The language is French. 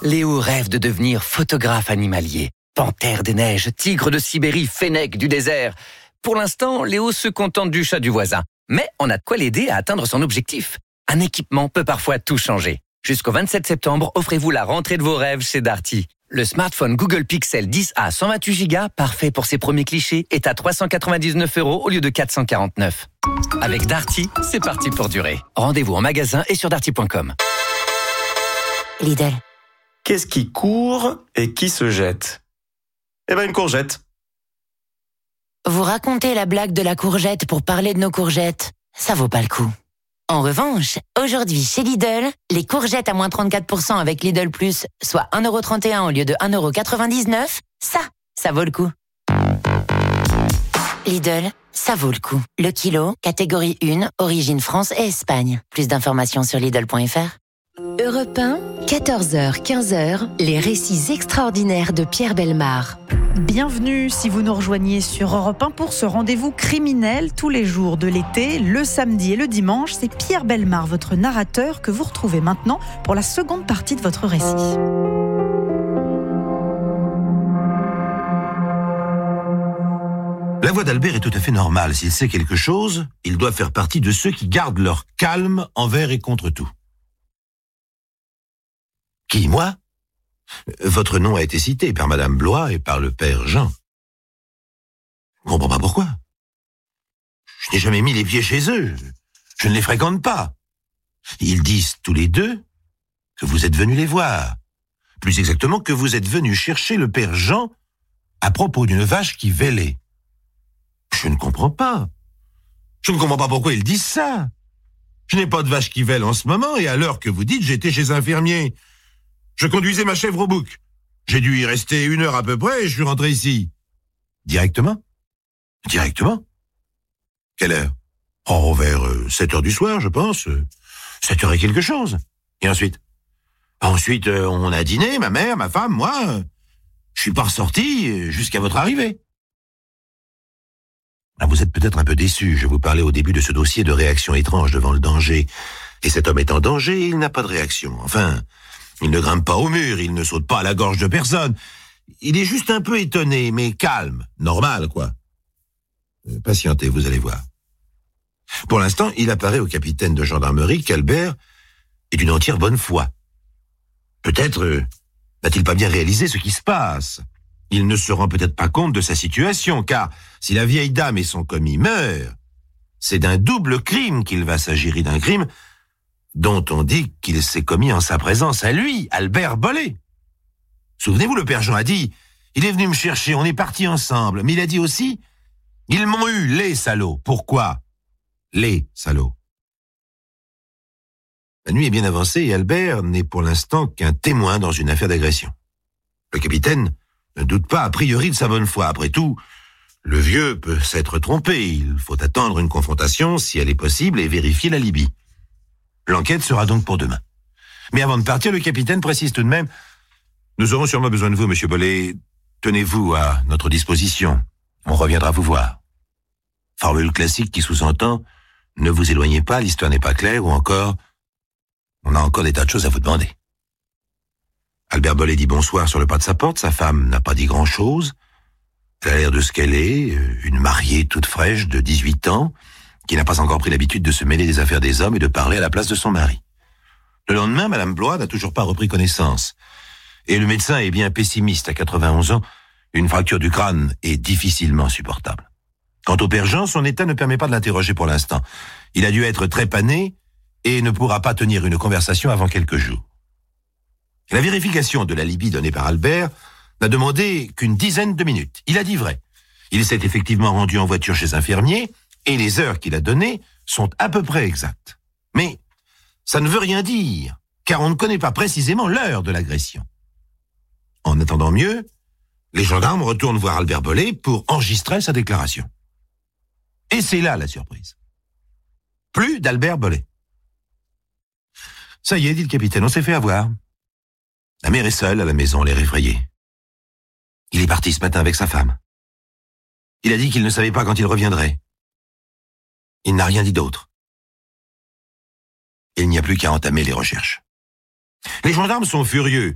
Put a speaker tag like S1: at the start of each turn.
S1: Léo rêve de devenir photographe animalier. Panthère des neiges, tigre de Sibérie, fennec du désert. Pour l'instant, Léo se contente du chat du voisin. Mais on a de quoi l'aider à atteindre son objectif. Un équipement peut parfois tout changer. Jusqu'au 27 septembre, offrez-vous la rentrée de vos rêves chez Darty. Le smartphone Google Pixel 10a 128 Go, parfait pour ses premiers clichés, est à 399 € au lieu de 449. Avec Darty, c'est parti pour durer. Rendez-vous en magasin et sur darty.com.
S2: Lidl.
S3: Qu'est-ce qui court et qui se jette ? Eh ben, une courgette.
S2: Vous racontez la blague de la courgette pour parler de nos courgettes. Ça vaut pas le coup. En revanche, aujourd'hui chez Lidl, les courgettes à moins 34% avec Lidl Plus, soit 1,31 € au lieu de 1,99 €, ça vaut le coup. Lidl, ça vaut le coup. Le kilo, catégorie 1, origine France et Espagne. Plus d'informations sur Lidl.fr.
S4: Europe 1, 14h, 15h, les récits extraordinaires de Pierre Bellemare.
S5: Bienvenue si vous nous rejoignez sur Europe 1 pour ce rendez-vous criminel tous les jours de l'été, le samedi et le dimanche. C'est Pierre Bellemare, votre narrateur, que vous retrouvez maintenant pour la seconde partie de votre récit.
S6: La voix d'Albert est tout à fait normale. S'il sait quelque chose, il doit faire partie de ceux qui gardent leur calme envers et contre tout. Qui, moi ? Votre nom a été cité par Madame Blois et par le père Jean. Je ne comprends pas pourquoi. Je n'ai jamais mis les pieds chez eux. Je ne les fréquente pas. Ils disent tous les deux que vous êtes venus les voir. Plus exactement, que vous êtes venus chercher le père Jean à propos d'une vache qui vêlait. Je ne comprends pas. Je ne comprends pas pourquoi ils disent ça. Je n'ai pas de vache qui vêle en ce moment et à l'heure que vous dites, j'étais chez un fermier. Je conduisais ma chèvre au bouc. J'ai dû y rester 1 heure à peu près et je suis rentré ici. Directement ? Directement ? Quelle heure ? Oh, vers 7 heures du soir, je pense. 7 heures et quelque chose. Et ensuite ? Ensuite, on a dîné, ma mère, ma femme, moi. Je suis pas ressorti jusqu'à votre arrivée. Ah, vous êtes peut-être un peu déçu. Je vous parlais au début de ce dossier de réaction étrange devant le danger. Et cet homme est en danger, il n'a pas de réaction. Enfin... il ne grimpe pas au mur, il ne saute pas à la gorge de personne. Il est juste un peu étonné, mais calme, normal, quoi. Patientez, vous allez voir. Pour l'instant, il apparaît au capitaine de gendarmerie qu'Albert est d'une entière bonne foi. Peut-être n'a-t-il pas bien réalisé ce qui se passe. Il ne se rend peut-être pas compte de sa situation, car si la vieille dame et son commis meurent, c'est d'un double crime qu'il va s'agir, et d'un crime dont on dit qu'il s'est commis en sa présence à lui, Albert Bollet. Souvenez-vous, le père Jean a dit, il est venu me chercher, on est partis ensemble, mais il a dit aussi, ils m'ont eu, les salauds. Pourquoi ? Les salauds. La nuit est bien avancée et Albert n'est pour l'instant qu'un témoin dans une affaire d'agression. Le capitaine ne doute pas a priori de sa bonne foi. Après tout, le vieux peut s'être trompé. Il faut attendre une confrontation, si elle est possible, et vérifier l'alibi. L'enquête sera donc pour demain. Mais avant de partir, le capitaine précise tout de même, nous aurons sûrement besoin de vous, monsieur Bollet. Tenez-vous à notre disposition. On reviendra vous voir. Formule classique qui sous-entend, ne vous éloignez pas, l'histoire n'est pas claire, ou encore, on a encore des tas de choses à vous demander. Albert Bollet dit bonsoir sur le pas de sa porte, sa femme n'a pas dit grand-chose. Elle a l'air de ce qu'elle est, une mariée toute fraîche de 18 ans, qui n'a pas encore pris l'habitude de se mêler des affaires des hommes et de parler à la place de son mari. Le lendemain, Madame Blois n'a toujours pas repris connaissance. Et le médecin est bien pessimiste à 91 ans. Une fracture du crâne est difficilement supportable. Quant au père Jean, son état ne permet pas de l'interroger pour l'instant. Il a dû être trépané et ne pourra pas tenir une conversation avant quelques jours. La vérification de l'alibi donné par Albert n'a demandé qu'une dizaine de minutes. Il a dit vrai. Il s'est effectivement rendu en voiture chez un fermier et les heures qu'il a données sont à peu près exactes. Mais ça ne veut rien dire, car on ne connaît pas précisément l'heure de l'agression. En attendant mieux, les gendarmes retournent voir Albert Bollet pour enregistrer sa déclaration. Et c'est là la surprise. Plus d'Albert Bollet. Ça y est, dit le capitaine, on s'est fait avoir. La mère est seule à la maison, l'air effrayée. Il est parti ce matin avec sa femme. Il a dit qu'il ne savait pas quand il reviendrait. Il n'a rien dit d'autre. Il n'y a plus qu'à entamer les recherches. Les gendarmes sont furieux.